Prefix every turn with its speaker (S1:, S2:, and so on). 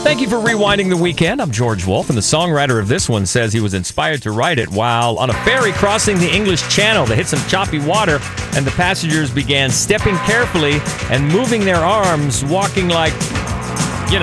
S1: Thank you for rewinding the weekend. I'm George Wolf, and the songwriter of this one says he was inspired to write it while on a ferry crossing the English Channel. They hit some choppy water, and the passengers began stepping carefully and moving their arms, walking like